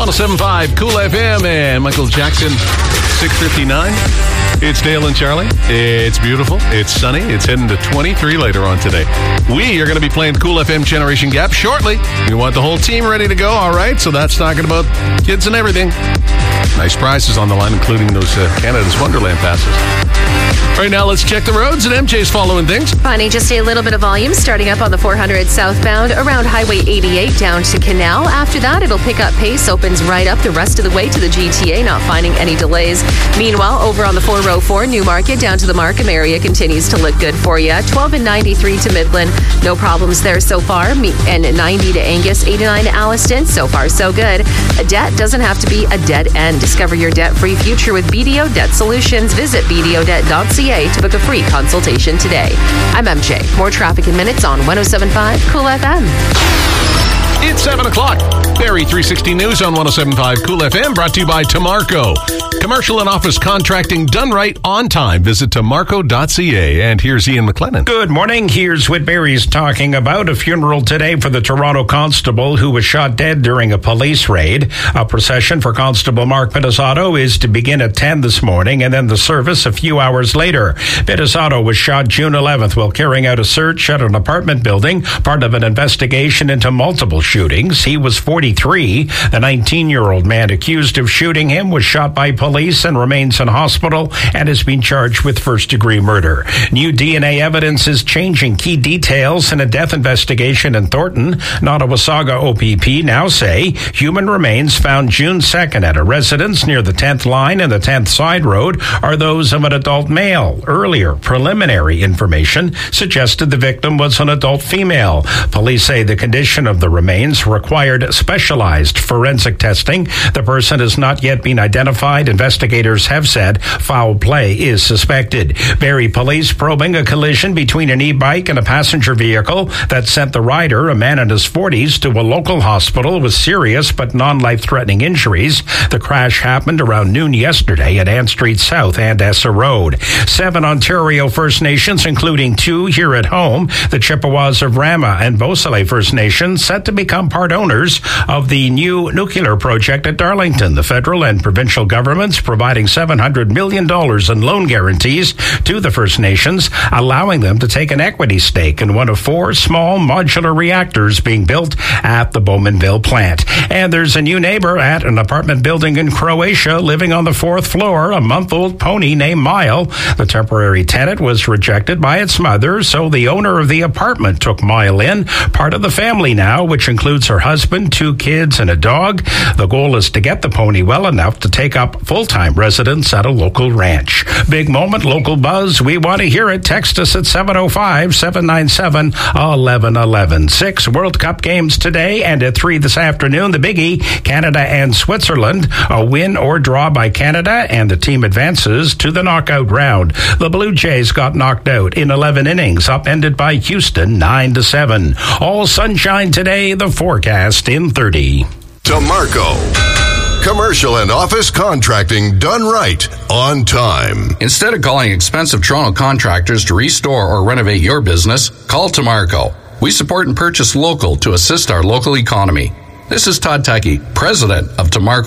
107.5 Cool FM and Michael Jackson, 6:59. It's Dale and Charlie. It's beautiful. It's sunny. It's heading to 23 later on today. We are going to be playing Cool FM Generation Gap shortly. We want the whole team ready to go, all right? So that's talking about kids and everything. Nice prizes on the line, including those Canada's Wonderland passes. Right now, let's check the roads, and MJ's following things. Finding just a little bit of volume starting up on the 400 southbound around Highway 88 down to Canal. After that, it'll pick up pace, opens right up the rest of the way to the GTA, not finding any delays. Meanwhile, over on the 404 Newmarket down to the Markham area continues to look good for you. 12 and 93 to Midland. No problems there so far. And 90 to Angus, 89 to Alliston. So far, so good. A debt doesn't have to be a dead end. Discover your debt-free future with BDO Debt Solutions. Visit bdodebt.ca to book a free consultation today. I'm MJ. More traffic in minutes on 107.5 Cool FM. It's 7 o'clock. Barrie 360 News on 107.5 Cool FM, brought to you by Tamarco. Commercial and office contracting done right on time. Visit tamarco.ca. And here's Ian McLennan. Good morning. Here's what Barrie's talking about. A funeral today for the Toronto constable who was shot dead during a police raid. A procession for Constable Mark Pitasato is to begin at 10 this morning, and then the service a few hours later. Pitasato was shot June 11th while carrying out a search at an apartment building, part of an investigation into multiple shootings. He was 43. The 19-year-old man accused of shooting him was shot by police and remains in hospital and has been charged with first-degree murder. New DNA evidence is changing key details in a death investigation in Thornton. Nottawasaga OPP now say human remains found June 2nd at a residence near the 10th line and the 10th side road are those of an adult male. Earlier, preliminary information suggested the victim was an adult female. Police say the condition of the remains required specialized forensic testing. The person has not yet been identified. Investigators have said foul play is suspected. Barrie police probing a collision between an e-bike and a passenger vehicle that sent the rider, a man in his 40s, to a local hospital with serious but non-life-threatening injuries. The crash happened around noon yesterday at Ann Street South and Essa Road. 7 Ontario First Nations, including 2 here at home, the Chippewas of Rama and Beausoleil First Nations, set to become part owners of the new nuclear project at Darlington. The federal and provincial governments providing $700 million in loan guarantees to the First Nations, allowing them to take an equity stake in one of 4 small modular reactors being built at the Bowmanville plant. And there's a new neighbor at an apartment building in Croatia living on the 4th floor, a month-old pony named Mile. The temporary tenant was rejected by its mother, so the owner of the apartment took Mile in, part of the family now, which includes her husband, 2 kids, and a dog. The goal is to get the pony well enough to take up full-time residence at a local ranch. Big moment, local buzz. We want to hear it. Text us at 705-797-1111. 6 World Cup games today, and at 3 this afternoon, the biggie, Canada and Switzerland. A win or draw by Canada, and the team advances to the knockout round. The Blue Jays got knocked out in 11 innings, upended by Houston 9-7. All sunshine today, the forecast in 30. Tamarco. Commercial and office contracting done right on time. Instead of calling expensive Toronto contractors to restore or renovate your business, call Tamarco. We support and purchase local to assist our local economy. This is Todd Tuckey, president of Tamarco